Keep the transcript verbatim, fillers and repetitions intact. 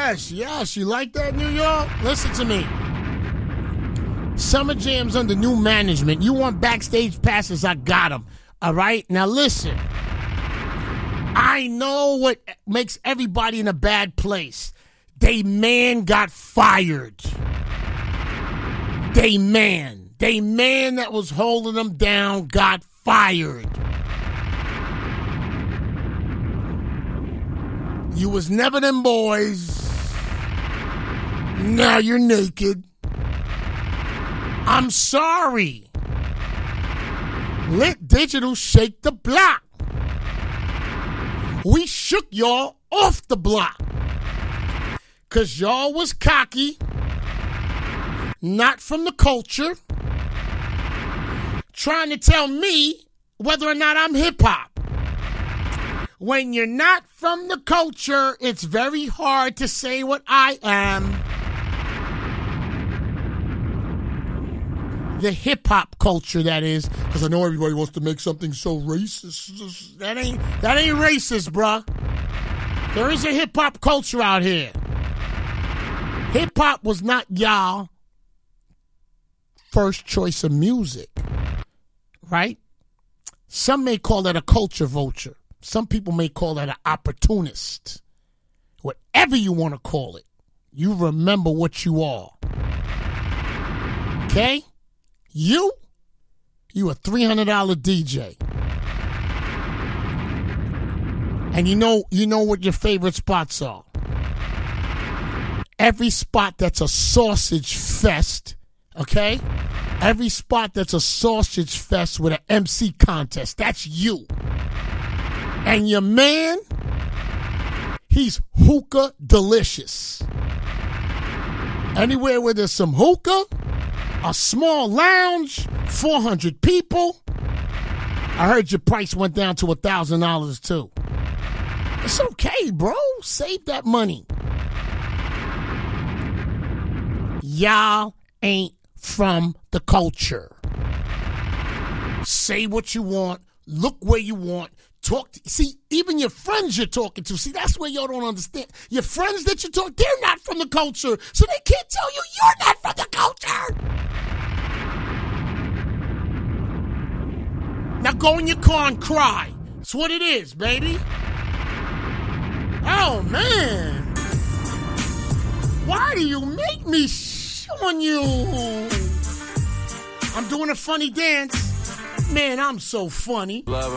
Yes, yes. You like that, New York? Listen to me. Summer Jam's under new management. You want backstage passes? I got them. All right? Now listen. I know what makes everybody in a bad place. They man got fired. They man. They man that was holding them down got fired. You was never them boys. Now you're naked. I'm sorry. Lit Digital shake the block. We shook y'all off the block. Because y'all was cocky. Not from the culture. Trying to tell me whether or not I'm hip-hop. When you're not from the culture, it's very hard to say what I am. The hip-hop culture, that is. Because I know everybody wants to make something so racist. That ain't, that ain't racist, bruh. There is a hip-hop culture out here. Hip-hop was not y'all first choice of music. Right? Some may call that a culture vulture. Some people may call that an opportunist. Whatever you want to call it, you remember what you are. Okay? You? You a three hundred dollars D J. And you know, you know what your favorite spots are. Every spot that's a sausage fest, okay? Every spot that's a sausage fest with an M C contest, that's you. And your man, he's hookah delicious. Anywhere where there's some hookah, a small lounge, four hundred people. I heard your price went down to one thousand dollars too. It's okay, bro. Save that money. Y'all ain't from the culture. Say what you want. Look where you want. Talk to, see, even your friends you're talking to, see, that's where y'all don't understand. Your friends that you talk, they're not from the culture, so they can't tell you you're not from the culture. Now go in your car and cry. That's what it is, baby. Oh, man. Why do you make me shh on you? I'm doing a funny dance. Man, I'm so funny. Love.